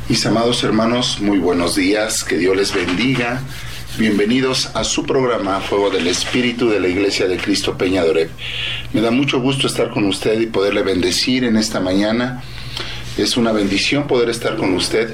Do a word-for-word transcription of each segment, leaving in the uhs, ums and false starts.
Mis amados hermanos, muy buenos días, que Dios les bendiga. Bienvenidos a su programa Fuego del Espíritu de la Iglesia de Cristo Peña de Oreb. Me da mucho gusto estar con usted y poderle bendecir en esta mañana. Es una bendición poder estar con usted.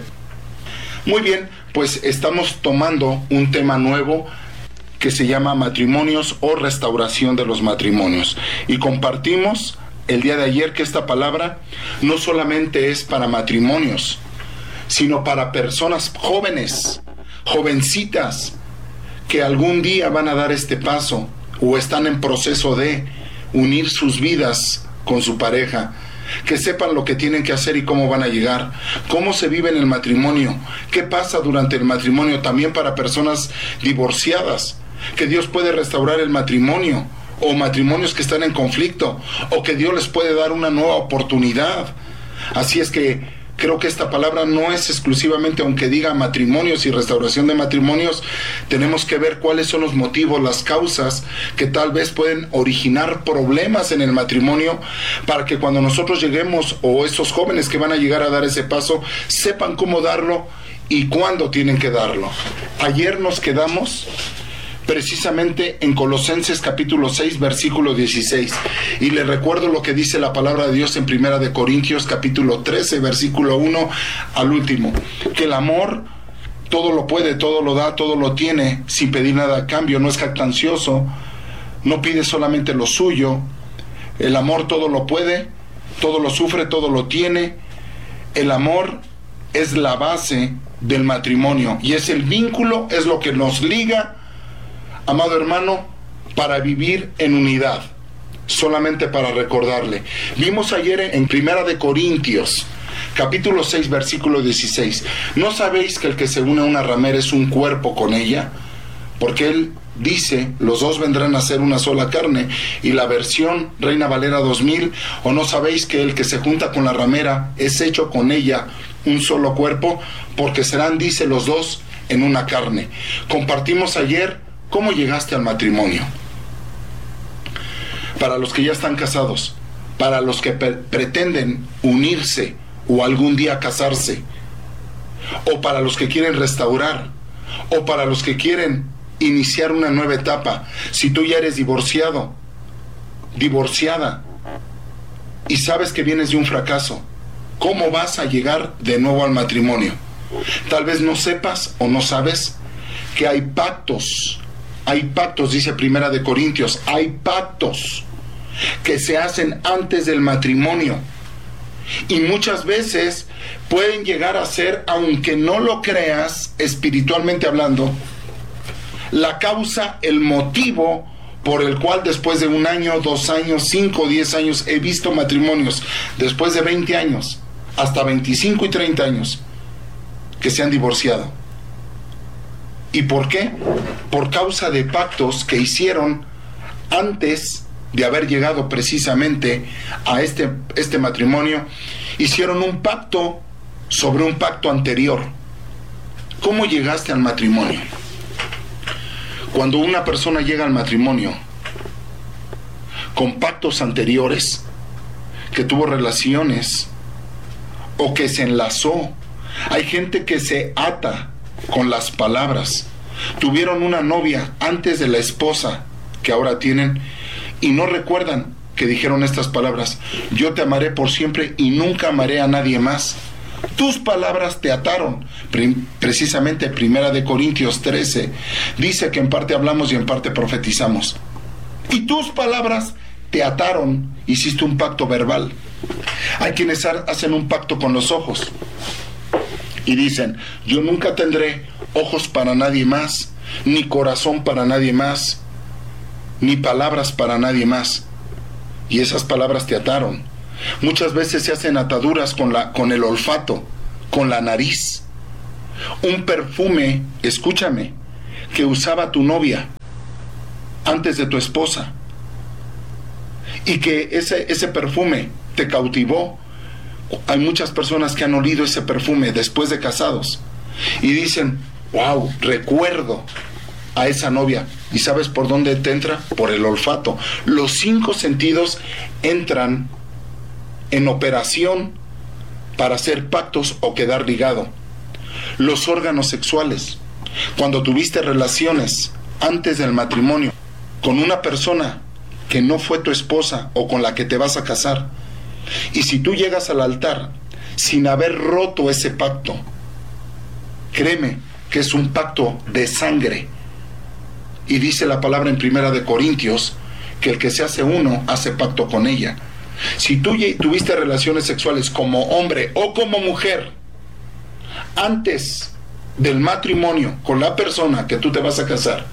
Muy bien, pues estamos tomando un tema nuevo que se llama matrimonios o restauración de los matrimonios. Y compartimos el día de ayer que esta palabra no solamente es para matrimonios, sino para personas jóvenes, jovencitas, que algún día van a dar este paso o están en proceso de unir sus vidas con su pareja, que sepan lo que tienen que hacer y cómo van a llegar, cómo se vive en el matrimonio, qué pasa durante el matrimonio, también para personas divorciadas, que Dios puede restaurar el matrimonio, o matrimonios que están en conflicto, o que Dios les puede dar una nueva oportunidad. Así es que creo que esta palabra no es exclusivamente, aunque diga matrimonios y restauración de matrimonios, tenemos que ver cuáles son los motivos, las causas que tal vez pueden originar problemas en el matrimonio, para que cuando nosotros lleguemos, o esos jóvenes que van a llegar a dar ese paso, sepan cómo darlo y cuándo tienen que darlo. Ayer nos quedamos precisamente en Colosenses capítulo seis, versículo dieciséis. Y les recuerdo lo que dice la palabra de Dios en Primera de Corintios capítulo trece, versículo uno al último. Que el amor todo lo puede, todo lo da, todo lo tiene, sin pedir nada a cambio. No es jactancioso, no pide solamente lo suyo. El amor todo lo puede, todo lo sufre, todo lo tiene. El amor es la base del matrimonio y es el vínculo, es lo que nos liga, amado hermano, para vivir en unidad. Solamente para recordarle, vimos ayer en Primera de Corintios capítulo seis, versículo dieciséis: ¿no sabéis que el que se une a una ramera es un cuerpo con ella? Porque él dice, los dos vendrán a ser una sola carne. Y la versión Reina Valera dos mil: ¿o no sabéis que el que se junta con la ramera es hecho con ella un solo cuerpo? Porque serán, dice, los dos en una carne. Compartimos ayer cómo llegaste al matrimonio. Para los que ya están casados, para los que pre- pretenden unirse o algún día casarse, o para los que quieren restaurar, o para los que quieren iniciar una nueva etapa. Si tú ya eres divorciado, divorciada, y sabes que vienes de un fracaso, ¿cómo vas a llegar de nuevo al matrimonio? Tal vez no sepas o no sabes que hay pactos. Hay pactos, dice Primera de Corintios, hay pactos que se hacen antes del matrimonio. Y muchas veces pueden llegar a ser, aunque no lo creas, espiritualmente hablando, la causa, el motivo por el cual después de un año, dos años, cinco, diez años, he visto matrimonios después de veinte años, hasta veinticinco y treinta años, que se han divorciado. ¿Y por qué? Por causa de pactos que hicieron antes de haber llegado precisamente a este, este matrimonio. Hicieron un pacto sobre un pacto anterior. ¿Cómo llegaste al matrimonio? Cuando una persona llega al matrimonio con pactos anteriores, que tuvo relaciones o que se enlazó, hay gente que se ata con las palabras. Tuvieron una novia antes de la esposa que ahora tienen y no recuerdan que dijeron estas palabras: yo te amaré por siempre y nunca amaré a nadie más. Tus palabras te ataron. Precisamente Primera de Corintios trece dice que en parte hablamos y en parte profetizamos. Y tus palabras te ataron. Hiciste un pacto verbal. Hay quienes hacen un pacto con los ojos y dicen: yo nunca tendré ojos para nadie más, ni corazón para nadie más, ni palabras para nadie más. Y esas palabras te ataron. Muchas veces se hacen ataduras con, la, con el olfato, con la nariz. Un perfume, escúchame, que usaba tu novia antes de tu esposa, y que ese, ese perfume te cautivó. Hay muchas personas que han olido ese perfume después de casados y dicen: wow, recuerdo a esa novia. ¿Y sabes por dónde te entra? Por el olfato. Los cinco sentidos entran en operación para hacer pactos o quedar ligado. los órganos sexuales. Cuando tuviste relaciones antes del matrimonio con una persona que no fue tu esposa o con la que te vas a casar, y si tú llegas al altar sin haber roto ese pacto, créeme que es un pacto de sangre. Y dice la palabra en Primera de Corintios que el que se hace uno hace pacto con ella. Si tú tuviste relaciones sexuales como hombre o como mujer antes del matrimonio con la persona que tú te vas a casar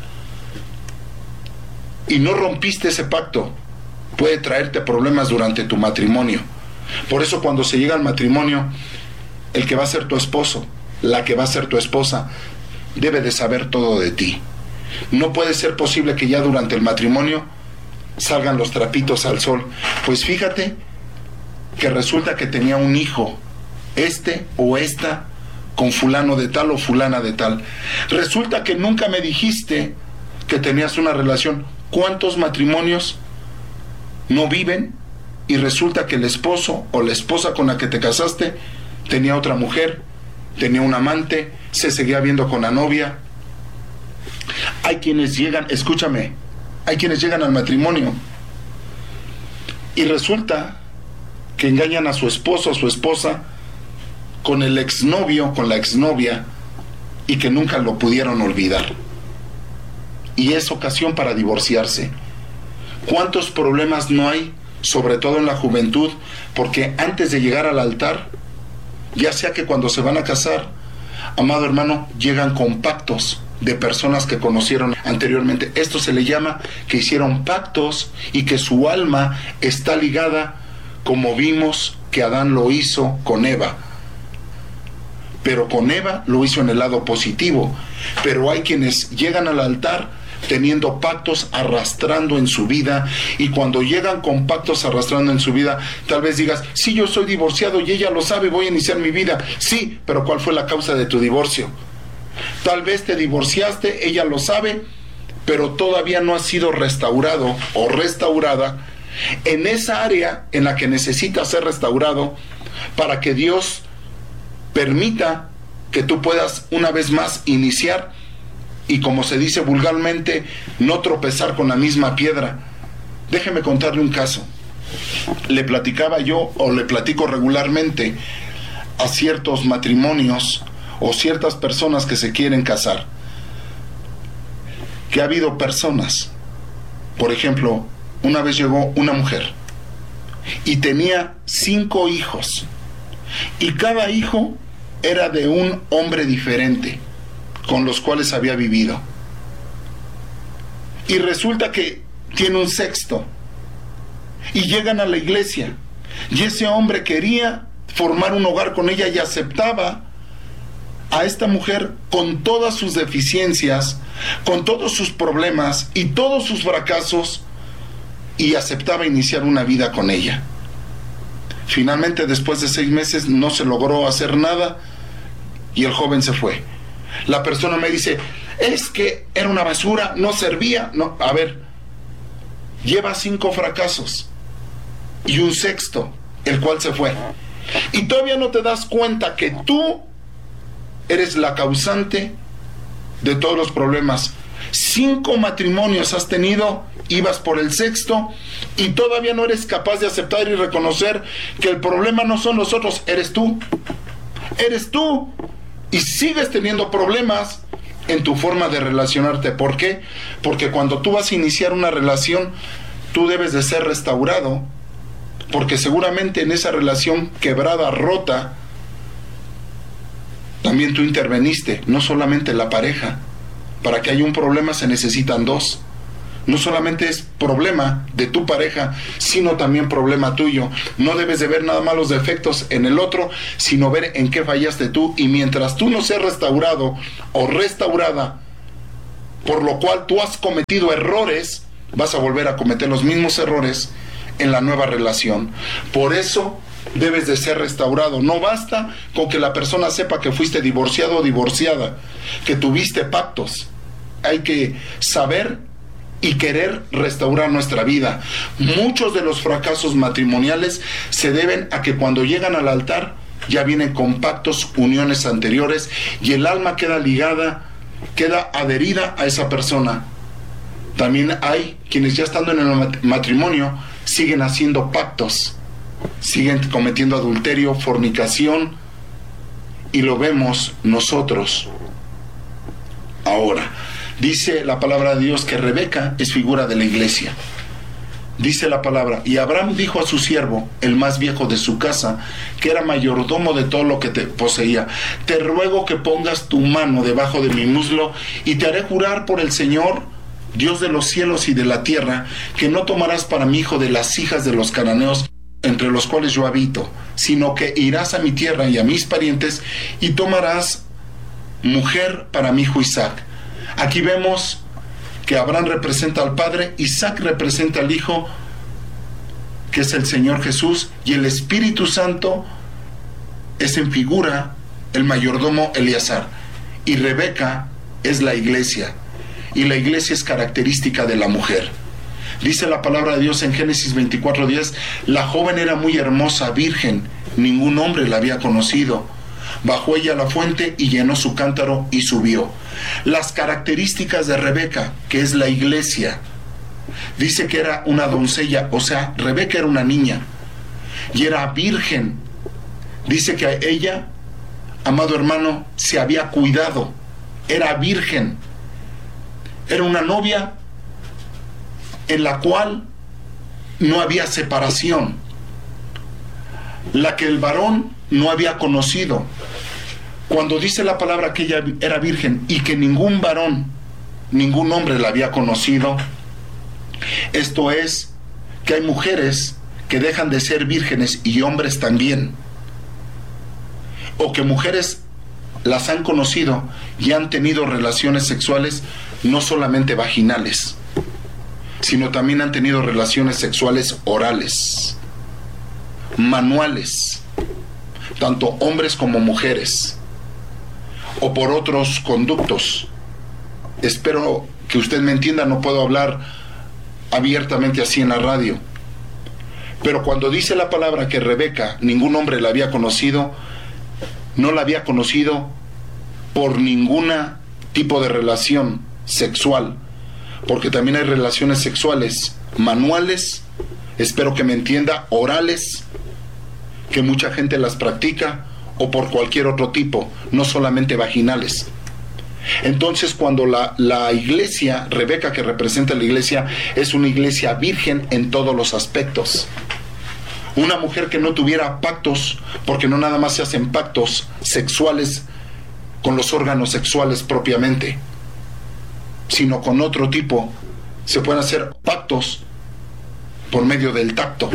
y no rompiste ese pacto, puede traerte problemas durante tu matrimonio. Por eso cuando se llega al matrimonio, el que va a ser tu esposo, la que va a ser tu esposa, debe de saber todo de ti. No puede ser posible que ya durante el matrimonio salgan los trapitos al sol. Pues fíjate que resulta que tenía un hijo, este o esta, con fulano de tal o fulana de tal. Resulta que nunca me dijiste que tenías una relación. ¿Cuántos matrimonios no viven y resulta que el esposo o la esposa con la que te casaste tenía otra mujer, tenía un amante, se seguía viendo con la novia? Hay quienes llegan, escúchame, hay quienes llegan al matrimonio y resulta que engañan a su esposo o su esposa con el exnovio, con la exnovia, y que nunca lo pudieron olvidar. Y es ocasión para divorciarse. ¿Cuántos problemas no hay, sobre todo en la juventud? Porque antes de llegar al altar, ya sea que cuando se van a casar, amado hermano, llegan con pactos de personas que conocieron anteriormente. Esto se le llama que hicieron pactos y que su alma está ligada, como vimos que Adán lo hizo con Eva. Pero con Eva lo hizo en el lado positivo. Pero hay quienes llegan al altar teniendo pactos arrastrando en su vida, y cuando llegan con pactos arrastrando en su vida, tal vez digas, sí, yo soy divorciado y ella lo sabe, voy a iniciar mi vida. Sí, pero ¿cuál fue la causa de tu divorcio? Tal vez te divorciaste, ella lo sabe, pero todavía no has sido restaurado o restaurada en esa área en la que necesitas ser restaurado para que Dios permita que tú puedas una vez más iniciar y, como se dice vulgarmente, no tropezar con la misma piedra. Déjeme contarle un caso. Le platicaba yo, o le platico regularmente a ciertos matrimonios o ciertas personas que se quieren casar, que ha habido personas, por ejemplo, una vez llegó una mujer y tenía cinco hijos, y cada hijo era de un hombre diferente con los cuales había vivido, y resulta que tiene un sexto, y llegan a la iglesia y ese hombre quería formar un hogar con ella y aceptaba a esta mujer con todas sus deficiencias, con todos sus problemas y todos sus fracasos, y aceptaba iniciar una vida con ella. Finalmente, después de seis meses no se logró hacer nada y el joven se fue. La persona me dice, es que era una basura, no servía. No, a ver, lleva cinco fracasos y un sexto, el cual se fue, y todavía no te das cuenta que tú eres la causante de todos los problemas. Cinco matrimonios has tenido, ibas por el sexto y todavía no eres capaz de aceptar y reconocer que el problema no son los otros, eres tú. Eres tú. Y sigues teniendo problemas en tu forma de relacionarte. ¿Por qué? Porque cuando tú vas a iniciar una relación, tú debes de ser restaurado, porque seguramente en esa relación quebrada, rota, también tú interveniste, no solamente la pareja. Para que haya un problema se necesitan dos. No solamente es problema de tu pareja, sino también problema tuyo. No debes de ver nada más los defectos en el otro, sino ver en qué fallaste tú. Y mientras tú no seas restaurado o restaurada, por lo cual tú has cometido errores, vas a volver a cometer los mismos errores en la nueva relación. Por eso debes de ser restaurado. No basta con que la persona sepa que fuiste divorciado o divorciada, que tuviste pactos. Hay que saber y querer restaurar nuestra vida. Muchos de los fracasos matrimoniales se deben a que cuando llegan al altar ya vienen con pactos, uniones anteriores, y el alma queda ligada, queda adherida a esa persona. También hay quienes ya estando en el matrimonio siguen haciendo pactos, siguen cometiendo adulterio, fornicación, y lo vemos nosotros. Ahora, dice la palabra de Dios que Rebeca es figura de la iglesia. Dice la palabra, y Abraham dijo a su siervo, el más viejo de su casa, que era mayordomo de todo lo que te poseía: te ruego que pongas tu mano debajo de mi muslo, y te haré jurar por el Señor, Dios de los cielos y de la tierra, que no tomarás para mi hijo de las hijas de los cananeos, entre los cuales yo habito, sino que irás a mi tierra y a mis parientes, y tomarás mujer para mi hijo Isaac. Aquí vemos que Abraham representa al Padre, Isaac representa al Hijo, que es el Señor Jesús, y el Espíritu Santo es en figura el mayordomo Eleazar, y Rebeca es la iglesia, y la iglesia es característica de la mujer. Dice la palabra de Dios en Génesis veinticuatro diez, la joven era muy hermosa, virgen, ningún hombre la había conocido. Bajó ella a la fuente y llenó su cántaro y subió. Las características de Rebeca, que es la iglesia, dice que era una doncella, o sea, Rebeca era una niña y era virgen. Dice que ella, amado hermano, se había cuidado, era virgen, era una novia en la cual no había separación, la que el varón no había conocido. Cuando dice la palabra que ella era virgen y que ningún varón, ningún hombre la había conocido, esto es que hay mujeres que dejan de ser vírgenes y hombres también, o que mujeres las han conocido y han tenido relaciones sexuales no solamente vaginales, sino también han tenido relaciones sexuales orales, manuales, tanto hombres como mujeres, o por otros conductos. Espero que usted me entienda, no puedo hablar abiertamente así en la radio, pero cuando dice la palabra que Rebeca ningún hombre la había conocido, no la había conocido por ningún tipo de relación sexual, porque también hay relaciones sexuales manuales, espero que me entienda, orales, que mucha gente las practica, o por cualquier otro tipo, no solamente vaginales. Entonces, cuando la, la iglesia, Rebeca, que representa la iglesia, es una iglesia virgen en todos los aspectos. Una mujer que no tuviera pactos, porque no nada más se hacen pactos sexuales con los órganos sexuales propiamente, sino con otro tipo. Se pueden hacer pactos por medio del tacto,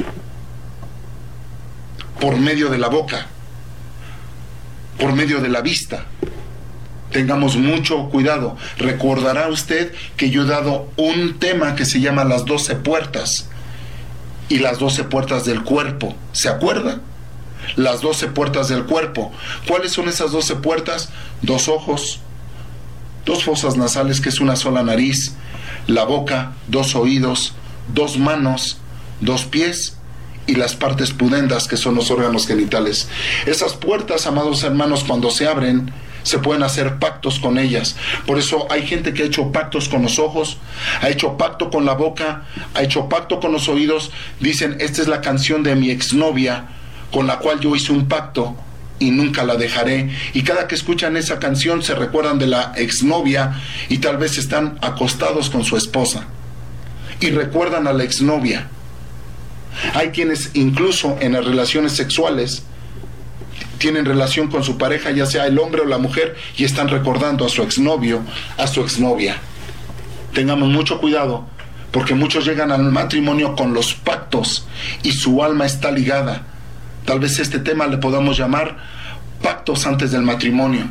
por medio de la boca, por medio de la vista. Tengamos mucho cuidado. Recordará usted que yo he dado un tema que se llama las doce puertas y las doce puertas del cuerpo. ¿Se acuerda? Las doce puertas del cuerpo. ¿Cuáles son esas doce puertas? Dos ojos, dos fosas nasales, que es una sola nariz, la boca, dos oídos, dos manos, dos pies y las partes pudendas, que son los órganos genitales. Esas puertas, amados hermanos, cuando se abren, se pueden hacer pactos con ellas. Por eso hay gente que ha hecho pactos con los ojos, ha hecho pacto con la boca, ha hecho pacto con los oídos. Dicen, esta es la canción de mi exnovia con la cual yo hice un pacto y nunca la dejaré. Y cada que escuchan esa canción se recuerdan de la exnovia y tal vez están acostados con su esposa y recuerdan a la exnovia. Hay quienes incluso en las relaciones sexuales tienen relación con su pareja, ya sea el hombre o la mujer, y están recordando a su exnovio, a su exnovia. Tengamos mucho cuidado, porque muchos llegan al matrimonio con los pactos y su alma está ligada. Tal vez este tema le podamos llamar pactos antes del matrimonio.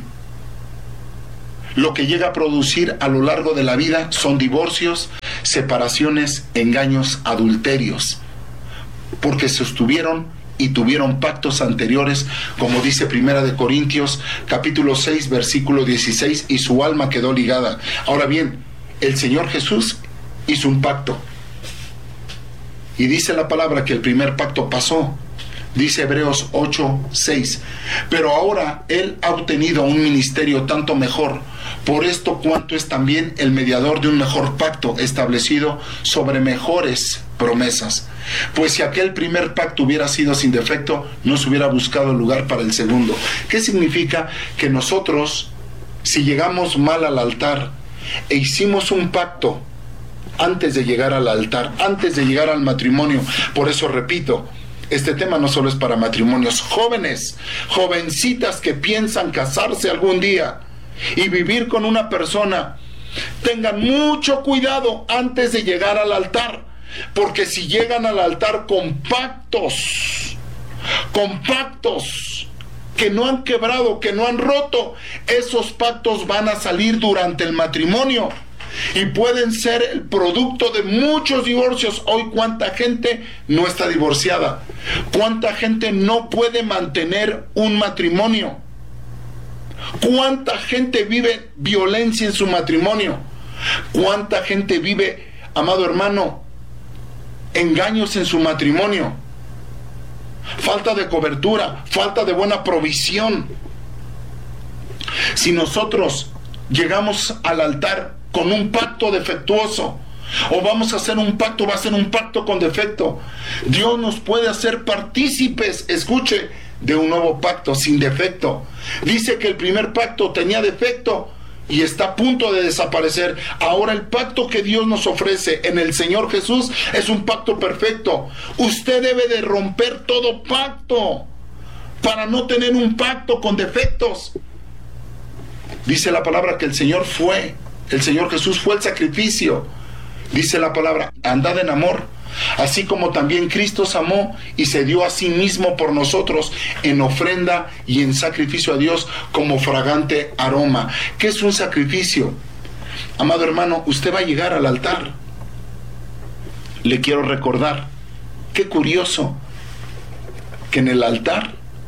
Lo que llega a producir a lo largo de la vida son divorcios, separaciones, engaños, adulterios, porque sostuvieron y tuvieron pactos anteriores, como dice Primera de Corintios capítulo seis versículo dieciséis, y su alma quedó ligada. Ahora bien, el Señor Jesús hizo un pacto y dice la palabra que el primer pacto pasó, Dice Hebreos ocho, seis. Pero ahora Él ha obtenido un ministerio tanto mejor, por esto cuanto es también el mediador de un mejor pacto establecido sobre mejores promesas. Pues si aquel primer pacto hubiera sido sin defecto, no se hubiera buscado lugar para el segundo. ¿Qué significa? Que nosotros, si llegamos mal al altar e hicimos un pacto antes de llegar al altar, antes de llegar al matrimonio, por eso repito, este tema no solo es para matrimonios, jóvenes, jovencitas que piensan casarse algún día y vivir con una persona, tengan mucho cuidado antes de llegar al altar, porque si llegan al altar con pactos, con pactos que no han quebrado, que no han roto, esos pactos van a salir durante el matrimonio y pueden ser el producto de muchos divorcios. Hoy, ¿cuánta gente no está divorciada? ¿Cuánta gente no puede mantener un matrimonio? ¿Cuánta gente vive violencia en su matrimonio? ¿Cuánta gente vive, amado hermano, engaños en su matrimonio? Falta de cobertura, falta de buena provisión. Si nosotros llegamos al altar con un pacto defectuoso, o vamos a hacer un pacto, va a ser un pacto con defecto, Dios nos puede hacer partícipes, escuche, de un nuevo pacto sin defecto. Dice que el primer pacto tenía defecto y está a punto de desaparecer. Ahora el pacto que Dios nos ofrece en el Señor Jesús es un pacto perfecto. Usted debe de romper todo pacto para no tener un pacto con defectos. Dice la palabra que el Señor fue, el Señor Jesús fue el sacrificio. Dice la palabra, andad en amor, así como también Cristo os amó y se dio a sí mismo por nosotros en ofrenda y en sacrificio a Dios como fragante aroma. ¿Qué es un sacrificio? Amado hermano, usted va a llegar al altar. Le quiero recordar, qué curioso, que en el altar,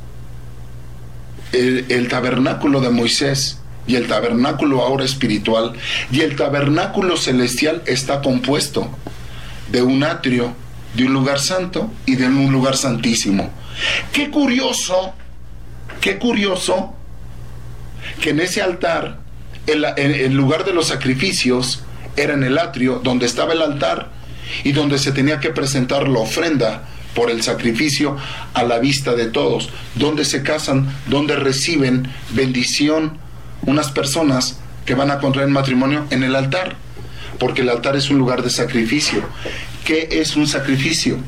el, el tabernáculo de Moisés y el tabernáculo ahora espiritual y el tabernáculo celestial está compuesto de un atrio, de un lugar santo y de un lugar santísimo. Qué curioso, qué curioso que en ese altar, el, el, el lugar de los sacrificios era en el atrio donde estaba el altar y donde se tenía que presentar la ofrenda por el sacrificio a la vista de todos, donde se casan, donde reciben bendición unas personas que van a contraer matrimonio en el altar, porque el altar es un lugar de sacrificio. ¿Qué es un sacrificio?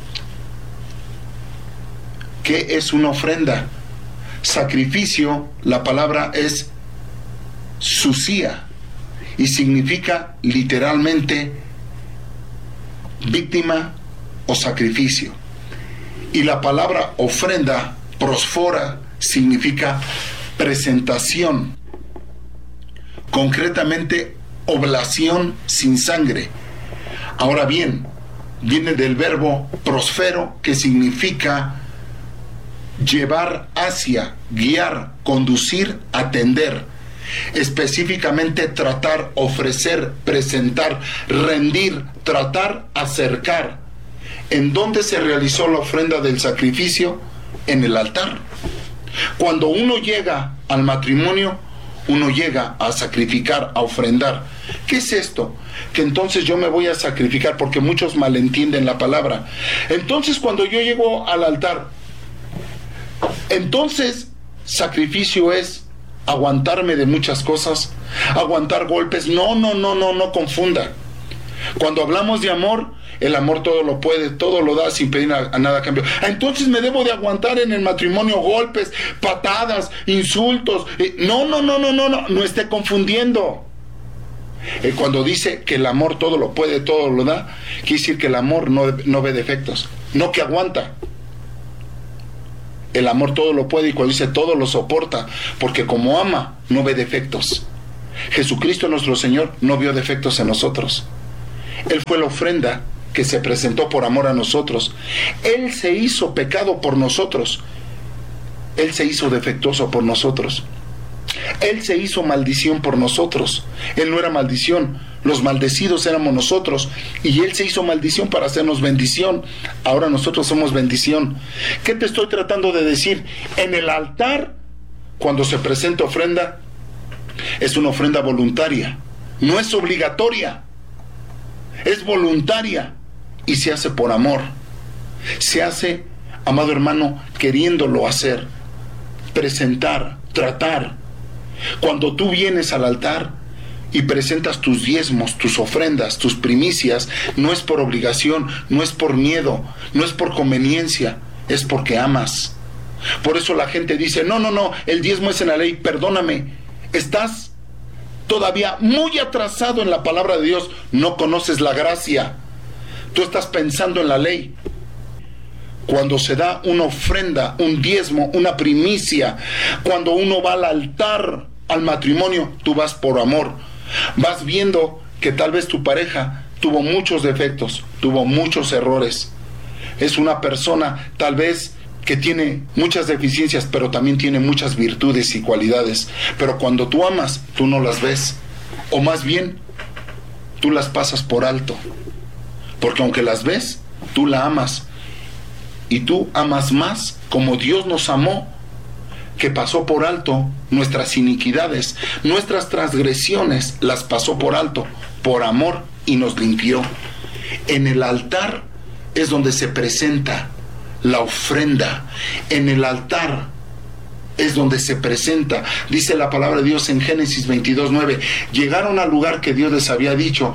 ¿Qué es una ofrenda? Sacrificio, la palabra es sucia y significa literalmente víctima o sacrificio. Y la palabra ofrenda, prosfora, significa presentación. Concretamente, oblación sin sangre. Ahora bien, viene del verbo prosfero, que significa llevar hacia, guiar, conducir, atender. Específicamente tratar, ofrecer, presentar, rendir, tratar, acercar. ¿En dónde se realizó la ofrenda del sacrificio? En el altar. Cuando uno llega al matrimonio, uno llega a sacrificar, a ofrendar. ¿Qué es esto? Que entonces yo me voy a sacrificar, porque muchos malentienden la palabra. Entonces cuando yo llego al altar, entonces sacrificio es aguantarme de muchas cosas, aguantar golpes. No, no, no, no, no confunda. Cuando hablamos de amor, el amor todo lo puede, todo lo da sin pedir a, a nada a cambio. Entonces me debo de aguantar en el matrimonio golpes, patadas, insultos. Eh, no, no, no, no, no, no, no esté confundiendo. Eh, cuando dice que el amor todo lo puede, todo lo da, quiere decir que el amor no, no ve defectos, no que aguanta. El amor todo lo puede, y cuando dice todo lo soporta, porque como ama, no ve defectos. Jesucristo nuestro Señor no vio defectos en nosotros. Él fue la ofrenda que se presentó por amor a nosotros. Él se hizo pecado por nosotros. Él se hizo defectuoso por nosotros. Él se hizo maldición por nosotros. Él no era maldición, Los maldecidos éramos nosotros y Él se hizo maldición para hacernos bendición. Ahora nosotros somos bendición. ¿Qué te estoy tratando de decir? En el altar, cuando se presenta ofrenda, es una ofrenda voluntaria. No es obligatoria. Es voluntaria y se hace por amor. Se hace, amado hermano, queriéndolo hacer, presentar, tratar. Cuando tú vienes al altar y presentas tus diezmos, tus ofrendas, tus primicias, no es por obligación, no es por miedo, no es por conveniencia, es porque amas. Por eso la gente dice, no, no, no, el diezmo es en la ley. Perdóname, estás todavía muy atrasado en la palabra de Dios, no conoces la gracia. Tú estás pensando en la ley. Cuando se da una ofrenda, un diezmo, una primicia, cuando uno va al altar, al matrimonio, tú vas por amor. Vas viendo que tal vez tu pareja tuvo muchos defectos, tuvo muchos errores. Es una persona tal vez que tiene muchas deficiencias, pero también tiene muchas virtudes y cualidades. Pero cuando tú amas, tú no las ves. O más bien, tú las pasas por alto. Porque aunque las ves, tú la amas. Y tú amas más como Dios nos amó, que pasó por alto nuestras iniquidades, nuestras transgresiones, las pasó por alto, por amor, y nos limpió. En el altar es donde se presenta la ofrenda. En el altar es donde se presenta. Dice la palabra de Dios en Génesis veintidós nueve. Llegaron al lugar que Dios les había dicho.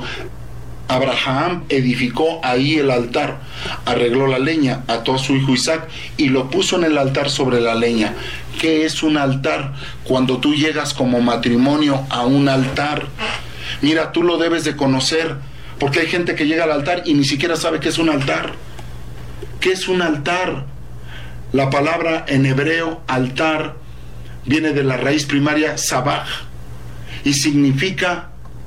Abraham edificó ahí el altar, arregló la leña, ató a su hijo Isaac y lo puso en el altar sobre la leña. ¿Qué es un altar? Cuando tú llegas como matrimonio a un altar, mira, tú lo debes de conocer, porque hay gente que llega al altar y ni siquiera sabe qué es un altar. ¿Qué es un altar? La palabra en hebreo altar viene de la raíz primaria sabaj y significa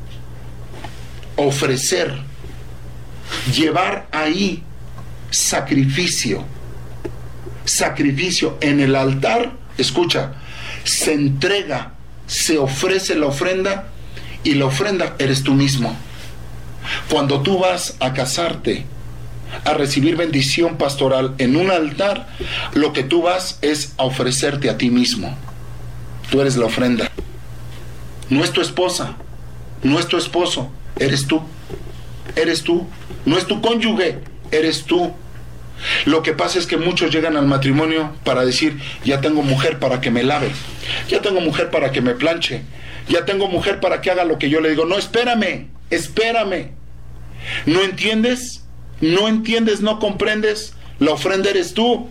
ofrecer, llevar ahí sacrificio. Sacrificio en el altar, escucha, se entrega, se ofrece la ofrenda y la ofrenda eres tú mismo. Cuando tú vas a casarte, a recibir bendición pastoral en un altar, lo que tú vas es a ofrecerte a ti mismo. Tú eres la ofrenda. No es tu esposa, no es tu esposo, eres tú, eres tú, no es tu cónyuge, eres tú. Lo que pasa es que muchos llegan al matrimonio para decir, ya tengo mujer para que me lave, ya tengo mujer para que me planche, ya tengo mujer para que haga lo que yo le digo. No, espérame, espérame. ¿No entiendes? ¿No entiendes? ¿No comprendes? La ofrenda eres tú.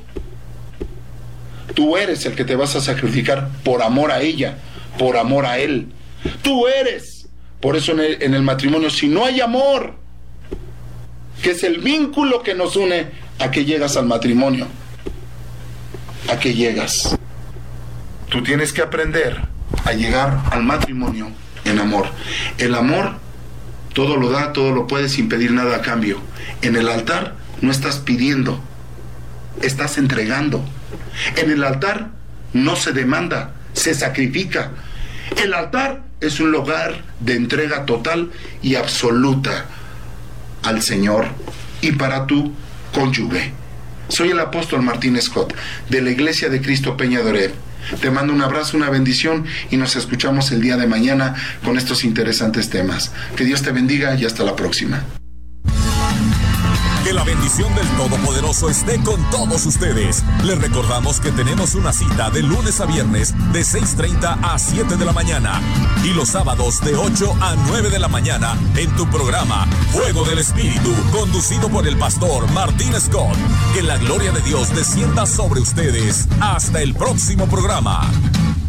Tú eres el que te vas a sacrificar por amor a ella, por amor a él. Tú eres. Por eso en el, en el matrimonio, si no hay amor, que es el vínculo que nos une, ¿a qué llegas al matrimonio? ¿A qué llegas? Tú tienes que aprender a llegar al matrimonio en amor. El amor todo lo da, todo lo puede sin pedir nada a cambio. En el altar no estás pidiendo, estás entregando. En el altar no se demanda, se sacrifica. El altar es un lugar de entrega total y absoluta al Señor y para tu cónyuge. Soy el apóstol Martín Scott, de la Iglesia de Cristo Peña de Oreb. Te mando un abrazo, una bendición y nos escuchamos el día de mañana con estos interesantes temas. Que Dios te bendiga y hasta la próxima. Que la bendición del Todopoderoso esté con todos ustedes. Les recordamos que tenemos una cita de lunes a viernes de seis treinta a siete de la mañana y los sábados de ocho a nueve de la mañana en tu programa Fuego del Espíritu, conducido por el pastor Martín Scott. Que la gloria de Dios descienda sobre ustedes. Hasta el próximo programa.